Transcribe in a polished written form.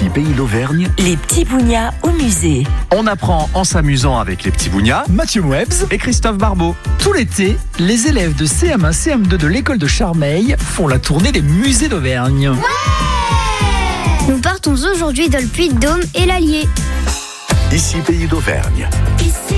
Pays d'Auvergne, Les petits bougnats au musée. On apprend en s'amusant avec les petits bougnats Mathieu Moebs. et Christophe Barbeau. Tout l'été, les élèves de CM1, CM2 de l'école de Charmeil font la tournée des musées d'Auvergne. Nous partons aujourd'hui dans le Puy-de-Dôme et l'Allier. ici Pays d'Auvergne. Ici